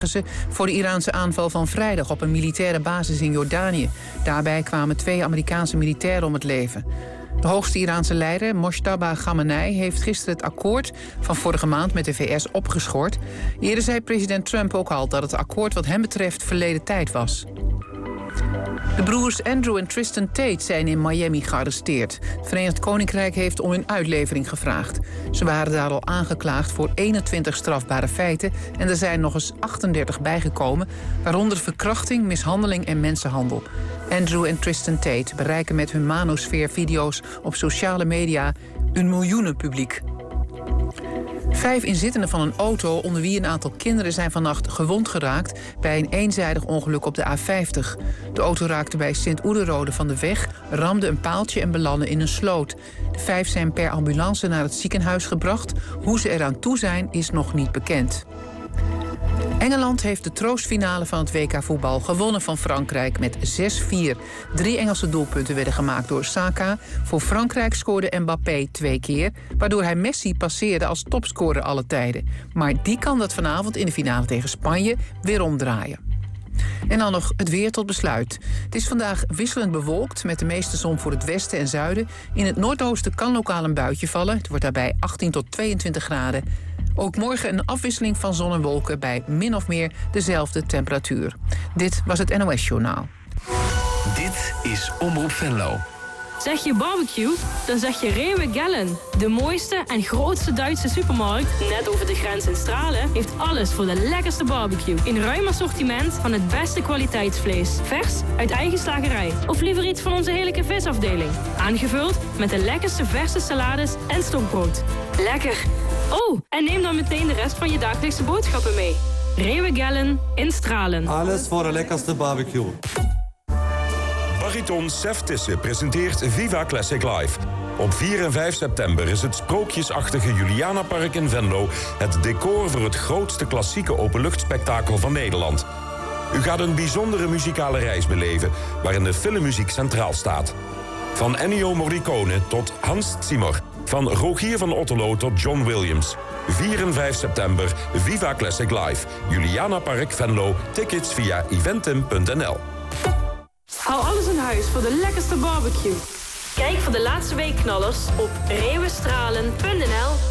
voor de Iraanse aanval van vrijdag op een militaire basis in Jordanië. Daarbij kwamen 2 Amerikaanse militairen om het leven. De hoogste Iraanse leider, Mojtaba Khamenei, heeft gisteren het akkoord van vorige maand met de VS opgeschort. Eerder zei president Trump ook al dat het akkoord wat hem betreft verleden tijd was. De broers Andrew en Tristan Tate zijn in Miami gearresteerd. Het Verenigd Koninkrijk heeft om hun uitlevering gevraagd. Ze waren daar al aangeklaagd voor 21 strafbare feiten en er zijn nog eens 38 bijgekomen, waaronder verkrachting, mishandeling en mensenhandel. Andrew en Tristan Tate bereiken met hun Manosphere-video's op sociale media een miljoenenpubliek. 5 inzittenden van een auto, onder wie een aantal kinderen, zijn vannacht gewond geraakt bij een eenzijdig ongeluk op de A50. De auto raakte bij Sint-Oederode van de weg, ramde een paaltje en belandde in een sloot. De 5 zijn per ambulance naar het ziekenhuis gebracht. Hoe ze eraan toe zijn, is nog niet bekend. Engeland heeft de troostfinale van het WK-voetbal gewonnen van Frankrijk met 6-4. 3 Engelse doelpunten werden gemaakt door Saka. Voor Frankrijk scoorde Mbappé 2 keer, waardoor hij Messi passeerde als topscorer alle tijden. Maar die kan dat vanavond in de finale tegen Spanje weer omdraaien. En dan nog het weer tot besluit. Het is vandaag wisselend bewolkt met de meeste zon voor het westen en zuiden. In het noordoosten kan lokaal een buitje vallen. Het wordt daarbij 18 tot 22 graden. Ook morgen een afwisseling van zon en wolken bij min of meer dezelfde temperatuur. Dit was het NOS Journaal. Dit is Omroep Venlo. Zeg je barbecue? Dan zeg je Rewe Gellen. De mooiste en grootste Duitse supermarkt, net over de grens in Stralen, heeft alles voor de lekkerste barbecue. In ruim assortiment van het beste kwaliteitsvlees. Vers uit eigen slagerij. Of liever iets van onze heerlijke visafdeling. Aangevuld met de lekkerste verse salades en stokbrood. Lekker! Oh, en neem dan meteen de rest van je dagelijkse boodschappen mee. Rewe Gellen in Stralen. Alles voor de lekkerste barbecue. Bariton Sef Tisse presenteert Viva Classic Live. Op 4 en 5 september is het sprookjesachtige Julianapark in Venlo het decor voor het grootste klassieke openluchtspektakel van Nederland. U gaat een bijzondere muzikale reis beleven waarin de filmmuziek centraal staat. Van Ennio Morricone tot Hans Zimmer. Van Rogier van Otterlo tot John Williams. 4 en 5 september, Viva Classic Live. Julianapark Venlo. Tickets via eventim.nl. Hou alles in huis voor de lekkerste barbecue. Kijk voor de laatste weekknallers op rewestralen.nl.